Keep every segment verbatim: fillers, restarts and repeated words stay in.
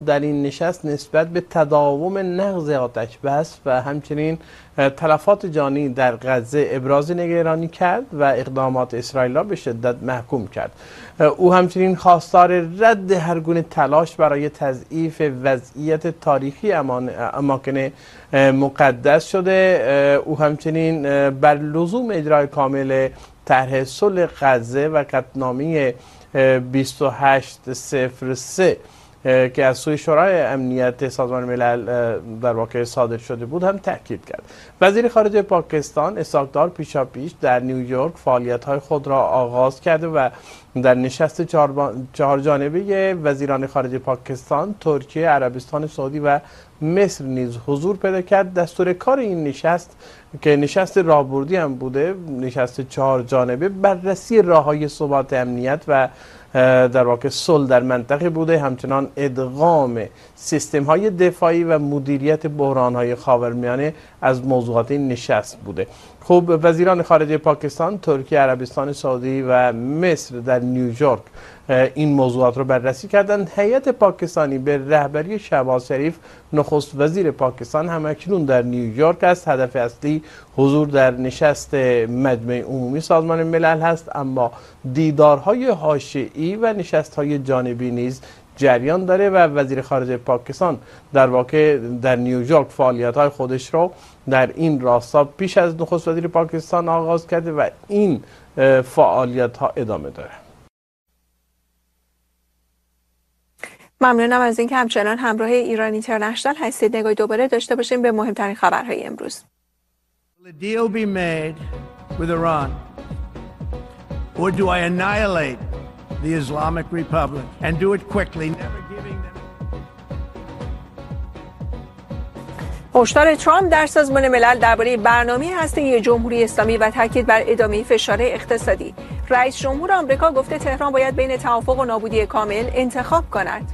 در این نشست نسبت به تداوم نقض آتش بس و همچنین تلفات جانی در غزه ابراز نگرانی کرد و اقدامات اسرائیل را به شدت محکوم کرد. او همچنین خواستار رد هر گونه تلاش برای تضعیف وضعیت تاریخی اماکن مقدس شده. او همچنین بر لزوم اجرای کامل طرح صلح غزه و قطعنامه بیست و هشت صفر سه که از سوی شورای امنیت سازمان ملل در واقع صادر شده بود هم تاکید کرد. وزیر خارجه پاکستان اسحاق دار پیشاپیش در نیویورک فعالیت‌های خود را آغاز کرده و در نشست چهار جانبه وزیران خارجه پاکستان، ترکیه، عربستان سعودی و مصر نیز حضور پیدا کرد. دستور کار این نشست که نشست راهبردی هم بوده، نشست چهار جانبه، بررسی راه‌های ثبات امنیت و در واقع صلح در منطقه بوده، همچنان ادغام سیستم‌های دفاعی و مدیریت بحران‌های خاورمیانه از موضوعات این نشست بوده. خب وزیران خارجه پاکستان، ترکیه، عربستان سعودی و مصر در نیویورک این موضوعات رو بررسی کردند. هیئت پاکستانی به رهبری شهباز شریف نخست وزیر پاکستان همکنون در نیویورک است. هدف اصلی حضور در نشست مجمع عمومی سازمان ملل هست، اما دیدارهای حاشیه‌ای و نشست‌های جانبی نیز جریان داره و وزیر خارجه پاکستان در واقع در نیویورک فعالیت‌های خودش رو در این راستا پیش از نخست وزیر پاکستان آغاز کرده و این فعالیت‌ها ادامه داره. ممنونم از اینکه همچنان همراه ایران اینترنشنال هستید. نگاهی دوباره داشته باشیم به مهمترین خبرهای امروز. Will a deal be made with Iran or do I annihilate the Islamic Republic and do it quickly, never giving them هشدار ترامپ در سازمان ملل درباره برنامه هسته‌ای جمهوری اسلامی و تاکید بر ادامه فشار اقتصادی. رئیس جمهور آمریکا گفته تهران باید بین توافق و نابودی کامل انتخاب کند.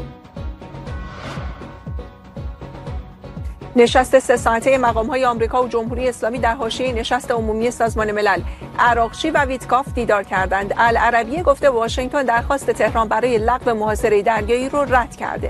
نشست سه ساعته مقام‌های آمریکا و جمهوری اسلامی در حاشیه نشست عمومی سازمان ملل. عراقچی و ویتکاف دیدار کردند. العربیه گفته واشنگتن درخواست تهران برای لغو محاصره دریایی رو رد کرده.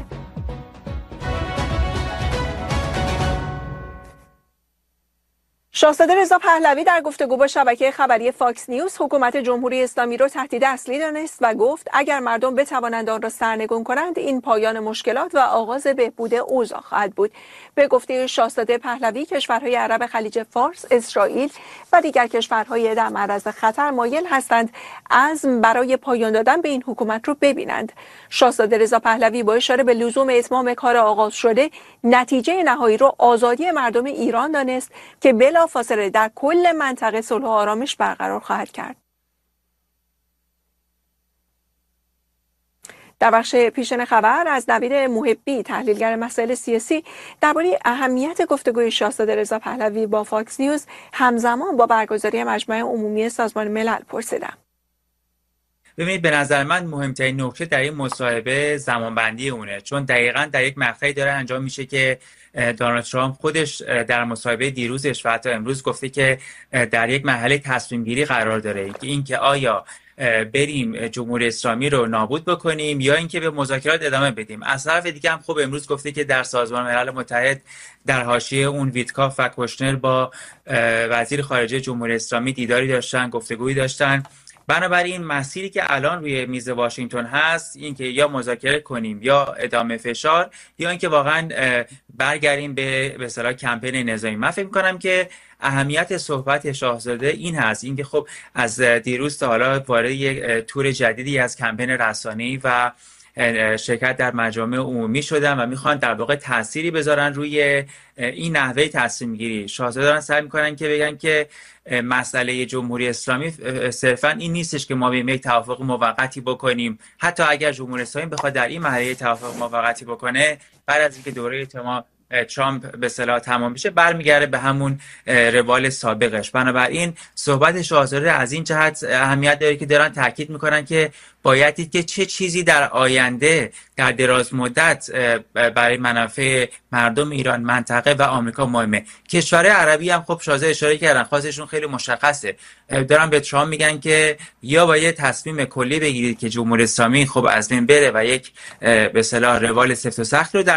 شاهزاده رضا پهلوی در گفتگو با شبکه خبری فاکس نیوز حکومت جمهوری اسلامی را تهدید اصلی دانست و گفت اگر مردم بتوانند آن را سرنگون کنند این پایان مشکلات و آغاز بهبود اوضاع خواهد بود. به گفته شاهزاده پهلوی کشورهای عرب خلیج فارس، اسرائیل و دیگر کشورهای در معرض خطر مایل هستند عزم برای پایان دادن به این حکومت را ببینند. شاهزاده رضا پهلوی با اشاره به لزوم اتمام کار آغاز شده نتیجه نهایی را آزادی مردم ایران دانست که بلا فاصله در کل منطقه صلح و آرامش برقرار خواهد کرد. در بخش پیشین خبر از نوید محبی تحلیلگر مسائل سیاسی درباره اهمیت گفتگوی شاهزاده رضا پهلوی با فاکس نیوز همزمان با برگزاری مجمع عمومی سازمان ملل پرسیدم. ببینید به نظر من مهمترین نکته در این مصاحبه زمانبندی اونه، چون دقیقاً در یک مقطعی داره انجام میشه که دونالد ترامپ خودش در مصاحبه دیروزش و حتی امروز گفته که در یک مرحله تصمیم گیری قرار داره که اینکه آیا بریم جمهوری اسلامی رو نابود بکنیم یا اینکه به مذاکرات ادامه بدیم. از طرف دیگه هم خب امروز گفته که در سازمان ملل متحد در حاشیه اون ویتکاف و کوشنر با وزیر خارجه جمهوری اسلامی دیداری داشتن، گفتگویی داشتن. بنابراین مسیری که الان روی میز واشنگتن هست این که یا مذاکره کنیم یا ادامه فشار یا اینکه واقعا برگردیم به به اصطلاح کمپین نظامی. من فکر می‌کنم که اهمیت صحبت شاهزاده این هست، اینکه خب از دیروز تا حالا وارد یک تور جدیدی از کمپین رسانه‌ای و شرکت در مجامع عمومی شدن و میخوان در واقع تأثیری بذارن روی این نحوه تصمیم گیری. شاهزاده دارن سعی میکنن که بگن که مسئله جمهوری اسلامی صرفا این نیستش که ما بیم یک توافق موقتی بکنیم، حتی اگر جمهوری اسلامی بخواد در این مرحله توافق موقتی بکنه بعد از اینکه دوره ترامپ به اصطلاح تمام بشه برمیگرده به همون روال سابقش. بنابراین صحبت شاهزاده از این جهت اهمیت داره که دارن تاکید میکنن که باید دید که چه چیزی در آینده در دراز مدت برای منافع مردم ایران، منطقه و آمریکا مهمه. کشورهای عربی هم خب شاهزاده اشاره کردن خواستشون خیلی مشخصه، دارن به ترامپ میگن که یا باید تصمیم کلی بگیرید که جمهوری اسلامی خب از بین بره و یک به اصطلاح روال سفت و سخت رو در